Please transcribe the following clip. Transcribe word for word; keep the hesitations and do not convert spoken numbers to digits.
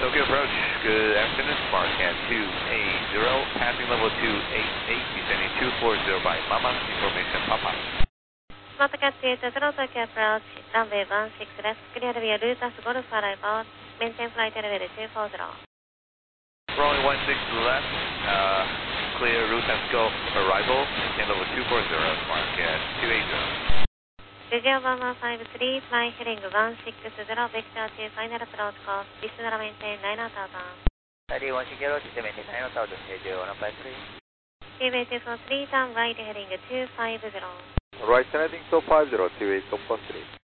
Tokyo approach, good afternoon, Smart Cat two eight zero, passing level two eight eight, descending two four zero by Mama, information Papa. Smart Cat two eight zero, Tokyo approach, runway one six left, clear via Lotus Golf arrival, maintain flight elevator two four zero. Runway one six left, uh, clear Lotus Golf arrival, maintain level two four zero, Smart Cat two eight zero. Visual one one five three, fly heading one six zero, vector to final approach course, listener maintain nine thousand. Ready one six zero, system maintain nine thousand, schedule one five three. Seaway two four three, turn right heading two five zero. Right heading two five zero, two eight four three.